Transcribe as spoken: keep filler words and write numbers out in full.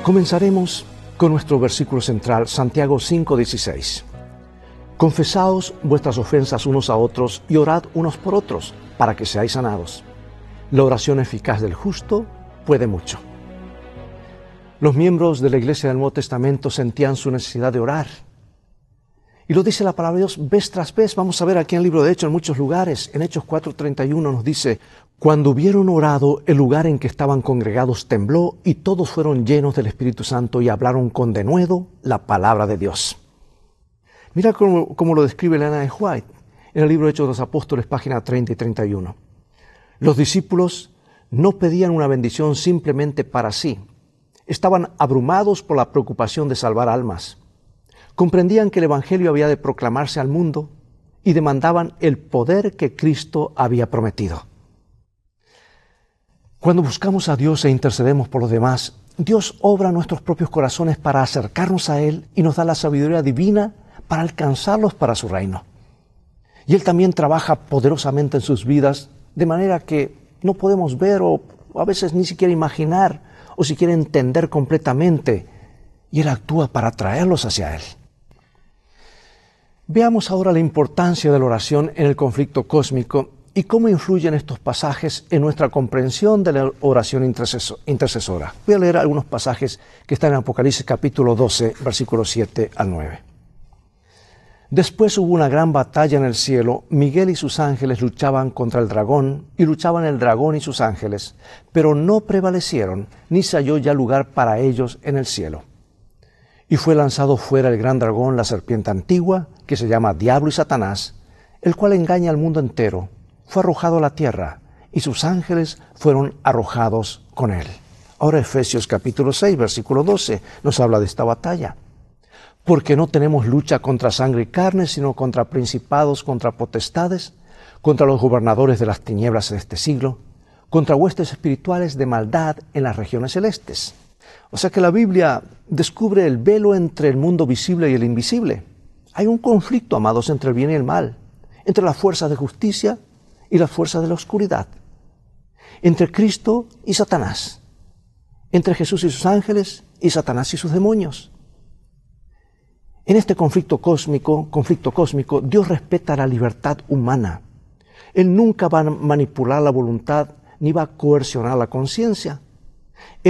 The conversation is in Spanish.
Comenzaremos con nuestro versículo central, Santiago cinco dieciséis. Confesaos vuestras ofensas unos a otros y orad unos por otros, para que seáis sanados. La oración eficaz del justo puede mucho. Los miembros de la Iglesia del Nuevo Testamento sentían su necesidad de orar. Y lo dice la palabra de Dios vez tras vez. Vamos a ver aquí en el libro de Hechos, en muchos lugares. En Hechos cuatro treinta y uno nos dice: cuando hubieron orado, el lugar en que estaban congregados tembló y todos fueron llenos del Espíritu Santo y hablaron con denuedo la palabra de Dios. Mira cómo, cómo lo describe Elena de White en el libro de Hechos de los Apóstoles, página treinta y treinta y uno. Los discípulos no pedían una bendición simplemente para sí. Estaban abrumados por la preocupación de salvar almas. Comprendían que el Evangelio había de proclamarse al mundo y demandaban el poder que Cristo había prometido. Cuando buscamos a Dios e intercedemos por los demás, Dios obra en nuestros propios corazones para acercarnos a Él y nos da la sabiduría divina para alcanzarlos para su reino. Y Él también trabaja poderosamente en sus vidas, de manera que no podemos ver o a veces ni siquiera imaginar o siquiera entender completamente, y Él actúa para atraerlos hacia Él. Veamos ahora la importancia de la oración en el conflicto cósmico y cómo influyen estos pasajes en nuestra comprensión de la oración intercesora. Voy a leer algunos pasajes que están en Apocalipsis capítulo doce, versículos siete al nueve. Después hubo una gran batalla en el cielo. Miguel y sus ángeles luchaban contra el dragón, y luchaban el dragón y sus ángeles, pero no prevalecieron, ni se halló ya lugar para ellos en el cielo. Y fue lanzado fuera el gran dragón, la serpiente antigua, que se llama Diablo y Satanás, el cual engaña al mundo entero. Fue arrojado a la tierra, y sus ángeles fueron arrojados con él. Ahora Efesios capítulo seis, versículo doce, nos habla de esta batalla. Porque no tenemos lucha contra sangre y carne, sino contra principados, contra potestades, contra los gobernadores de las tinieblas de este siglo, contra huestes espirituales de maldad en las regiones celestes. O sea que la Biblia descubre el velo entre el mundo visible y el invisible. Hay un conflicto, amados, entre el bien y el mal, entre las fuerzas de justicia y las fuerzas de la oscuridad, entre Cristo y Satanás, entre Jesús y sus ángeles y Satanás y sus demonios. En este conflicto cósmico, conflicto cósmico, Dios respeta la libertad humana. Él nunca va a manipular la voluntad ni va a coercionar la conciencia.